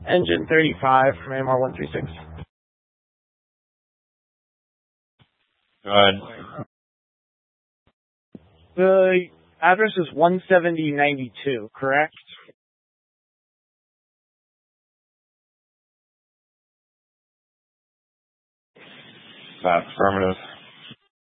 Engine 35 from AMR 136. Go ahead. The address is 17092, correct? That's affirmative.